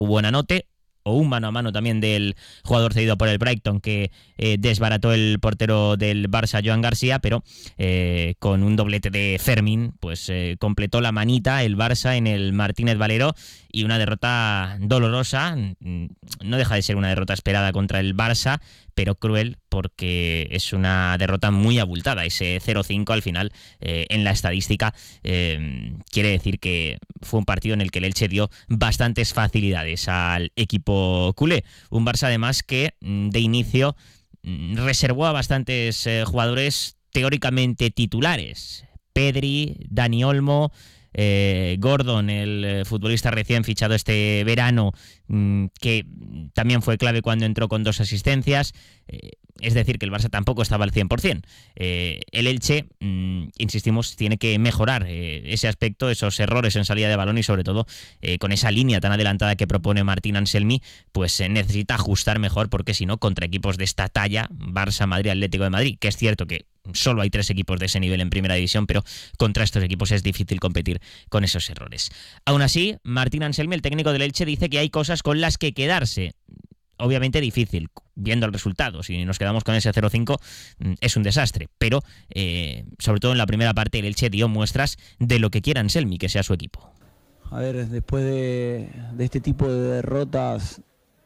Buonanotte, o un mano a mano también del jugador cedido por el Brighton que desbarató el portero del Barça, Joan García, pero con un doblete de Fermín, pues completó la manita el Barça en el Martínez Valero, y una derrota dolorosa. No deja de ser una derrota esperada contra el Barça, pero cruel, porque es una derrota muy abultada. Ese 0-5 al final, en la estadística, quiere decir que fue un partido en el que el Elche dio bastantes facilidades al equipo culé. Un Barça además que de inicio reservó a bastantes jugadores teóricamente titulares. Pedri, Dani Olmo, Gordon, el futbolista recién fichado este verano, que también fue clave cuando entró con 2 asistencias. Es decir, que el Barça tampoco estaba al 100%. El Elche, insistimos, tiene que mejorar ese aspecto, esos errores en salida de balón, y sobre todo con esa línea tan adelantada que propone Martín Anselmi, pues necesita ajustar mejor, porque si no, contra equipos de esta talla, Barça, Madrid, Atlético de Madrid, que es cierto que solo hay 3 equipos de ese nivel en primera división, pero contra estos equipos es difícil competir con esos errores. Aún así, Martín Anselmi, el técnico del Elche, dice que hay cosas con las que quedarse. Obviamente difícil, viendo el resultado. Si nos quedamos con ese 0-5, es un desastre. Pero, sobre todo en la primera parte, el Elche dio muestras de lo que quiera Anselmi que sea su equipo. A ver, después de este tipo de derrotas,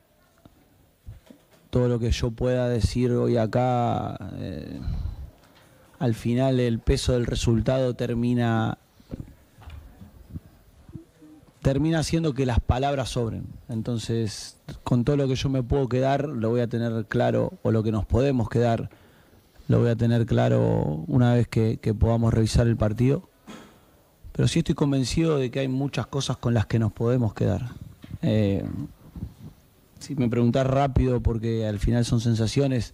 todo lo que yo pueda decir hoy acá, al final el peso del resultado termina haciendo que las palabras sobren. Entonces, con todo lo que yo me puedo quedar, lo voy a tener claro, o lo que nos podemos quedar, lo voy a tener claro una vez que podamos revisar el partido. Pero sí estoy convencido de que hay muchas cosas con las que nos podemos quedar. Si me preguntás rápido, porque al final son sensaciones,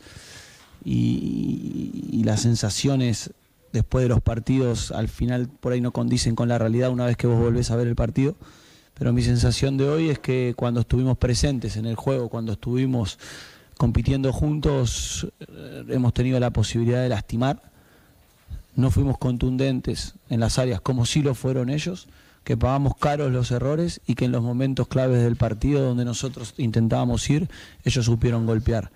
y las sensaciones después de los partidos al final por ahí no condicen con la realidad una vez que vos volvés a ver el partido. Pero mi sensación de hoy es que cuando estuvimos presentes en el juego, cuando estuvimos compitiendo juntos, hemos tenido la posibilidad de lastimar. No fuimos contundentes en las áreas como sí lo fueron ellos, que pagamos caros los errores, y que en los momentos claves del partido donde nosotros intentábamos ir, ellos supieron golpear.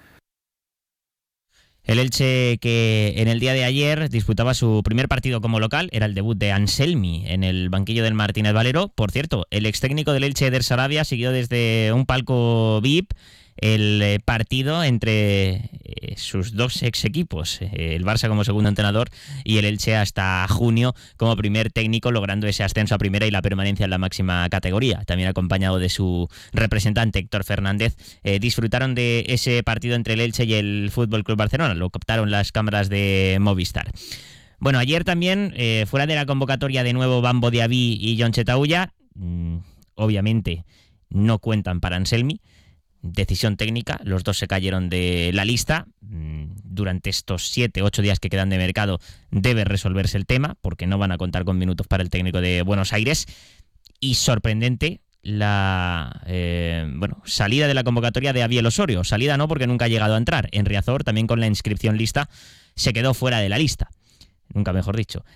El Elche, que en el día de ayer disputaba su primer partido como local, era el debut de Anselmi en el banquillo del Martínez Valero. Por cierto, el ex técnico del Elche, Eder Sarabia, siguió desde un palco VIP el partido entre sus 2 ex equipos, el Barça como segundo entrenador y el Elche hasta junio como primer técnico, logrando ese ascenso a primera y la permanencia en la máxima categoría, también acompañado de su representante Héctor Fernández. Disfrutaron de ese partido entre el Elche y el Fútbol Club Barcelona, lo captaron las cámaras de Movistar. Bueno, ayer también, fuera de la convocatoria, de nuevo Bambo Diaby y Jon Chetauya, obviamente no cuentan para Anselmi. Decisión técnica, los 2 se cayeron de la lista. Durante estos 7-8 días que quedan de mercado debe resolverse el tema, porque no van a contar con minutos para el técnico de Buenos Aires. Y sorprendente la salida de la convocatoria de Abiel Osorio. Salida no, porque nunca ha llegado a entrar. En Riazor, también con la inscripción lista, se quedó fuera de la lista. Nunca mejor dicho.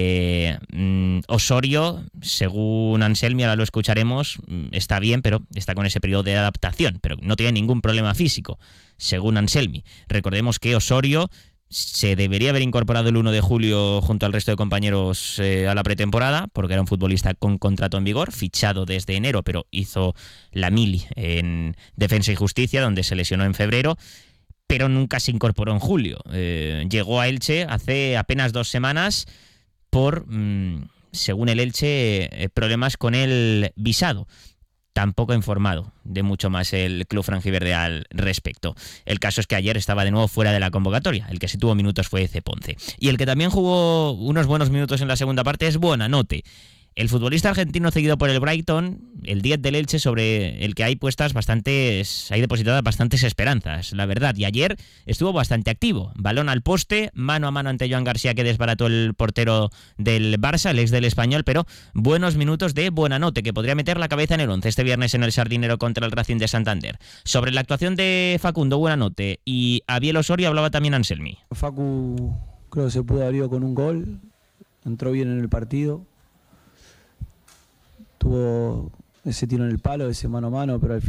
Osorio, según Anselmi, ahora lo escucharemos, está bien, pero está con ese periodo de adaptación, pero no tiene ningún problema físico, según Anselmi. Recordemos que Osorio se debería haber incorporado el 1 de julio junto al resto de compañeros a la pretemporada, porque era un futbolista con contrato en vigor, fichado desde enero, pero hizo la mili en Defensa y Justicia, donde se lesionó en febrero, pero nunca se incorporó en julio. Llegó a Elche hace apenas 2 semanas por, según el Elche, problemas con el visado. Tampoco ha informado de mucho más el club franjiverde al respecto. El caso es que ayer estaba de nuevo fuera de la convocatoria. El que sí tuvo minutos fue Ceponce. Y el que también jugó unos buenos minutos en la segunda parte es Buonanotte. El futbolista argentino cedido por el Brighton, el 10 del Elche, sobre el que hay depositadas bastantes esperanzas, la verdad. Y ayer estuvo bastante activo. Balón al poste, mano a mano ante Joan García, que desbarató el portero del Barça, el ex del Español, pero buenos minutos de Buonanotte, que podría meter la cabeza en el 11 este viernes en el Sardinero contra el Racing de Santander. Sobre la actuación de Facundo Buonanotte y Abiel Osorio hablaba también Anselmi. Facu creo que se pudo haber ido con un gol, entró bien en el partido. Tuvo ese tiro en el palo, ese mano a mano, pero al